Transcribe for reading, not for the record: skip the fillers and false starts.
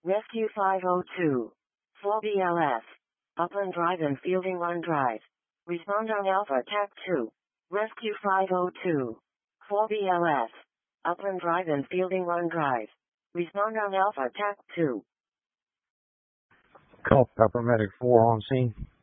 Rescue 502. 4 BLS. Upland Drive and Fielding Run Drive. Respond on Alpha TAC 2. Rescue 502. 4 BLS. Upland Drive and Fielding Run Drive. Respond on Alpha TAC 2. Call Pepper Medic 4 on scene.